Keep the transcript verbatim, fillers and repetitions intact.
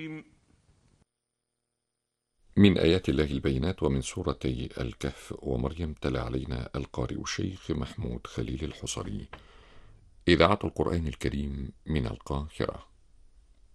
من آيات الله البينات ومن سورتي الكهف ومريم تلا علينا القارئ الشيخ محمود خليل الحصري. إذاعة القرآن الكريم من القاهرة.